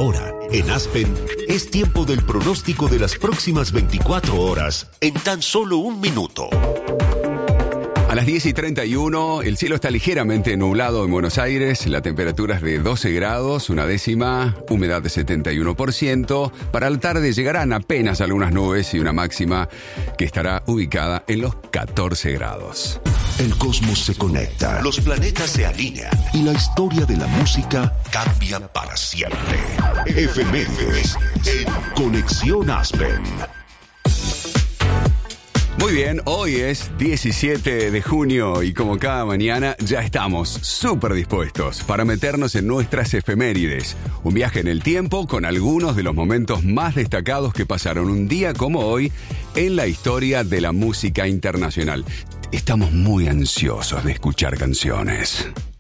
Ahora, en Aspen, es tiempo del pronóstico de las próximas 24 horas en tan solo un minuto. A las 10:31, el cielo está ligeramente nublado en Buenos Aires, la temperatura es de 12 grados, una décima, humedad de 71%. Para la tarde llegarán apenas algunas nubes y una máxima que estará ubicada en los 14 grados. El cosmos se conecta, los planetas se alinean y la historia de la música cambia para siempre. Efemérides en Conexión Aspen. Muy bien, hoy es 17 de junio y como cada mañana ya estamos súper dispuestos para meternos en nuestras efemérides. Un viaje en el tiempo con algunos de los momentos más destacados que pasaron un día como hoy en la historia de la música internacional. Estamos muy ansiosos de escuchar canciones.